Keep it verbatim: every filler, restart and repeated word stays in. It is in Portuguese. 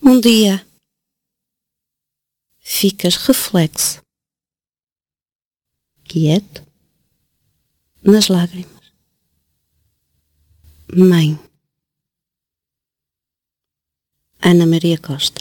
Um dia ficas reflexo, quieto, nas lágrimas. Mãe. Ana Maria Costa.